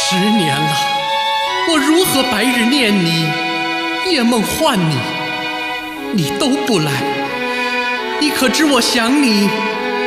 10年了，我如何白日念你，夜梦唤你，你都不来。你可知我想你